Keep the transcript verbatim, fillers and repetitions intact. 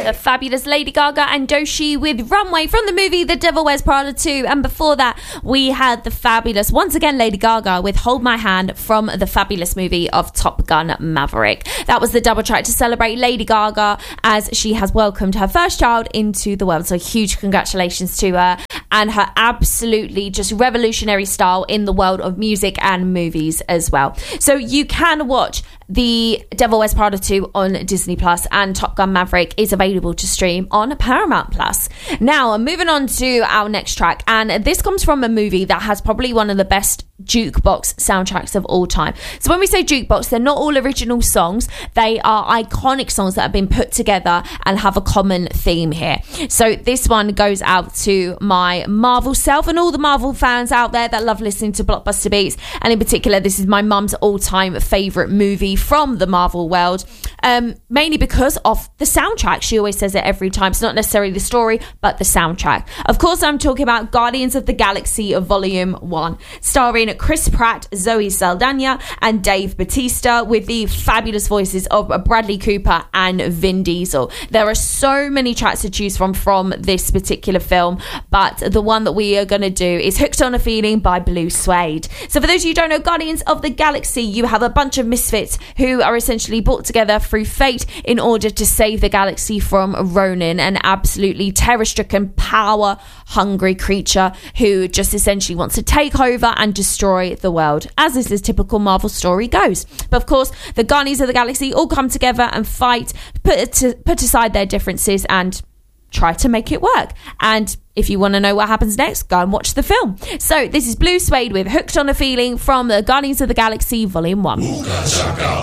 The fabulous Lady Gaga and Doechii with Runway from the movie The Devil Wears Prada two. And before that, we had the fabulous, once again, Lady Gaga with Hold My Hand from the fabulous movie of Top Gun Maverick. That was the double track to celebrate Lady Gaga as she has welcomed her first child into the world. So huge congratulations to her and her absolutely just revolutionary style in the world of music and movies as well. So you can watch The Devil Wears Prada two on Disney Plus, and Top Gun Maverick is available to stream on Paramount Plus. Now, moving on to our next track, and this comes from a movie that has probably one of the best jukebox soundtracks of all time. So when we say jukebox, they're not all original songs. They are iconic songs that have been put together and have a common theme here. So this one goes out to my Marvel self and all the Marvel fans out there that love listening to blockbuster beats, and in particular this is my mum's all-time favourite movie from the Marvel world, um, mainly because of the soundtrack. She always says it every time. It's not necessarily the story, but the soundtrack. Of course, I'm talking about Guardians of the Galaxy Volume one, starring Chris Pratt, Zoe Saldana and Dave Bautista, with the fabulous voices of Bradley Cooper and Vin Diesel. There are so many tracks to choose from from this particular film, but the one that we are going to do is Hooked on a Feeling by Blue Suede. So for those of you who don't know Guardians of the Galaxy, you have a bunch of misfits who are essentially brought together through fate in order to save the galaxy from Ronan, an absolutely terror-stricken, power-hungry creature who just essentially wants to take over and destroy the world, as is this typical Marvel story goes. But of course, the Guardians of the Galaxy all come together and fight, put, to, put aside their differences and try to make it work. And if you want to know what happens next, go and watch the film. So this is Blue Suede with Hooked on a Feeling from the Guardians of the Galaxy Volume one.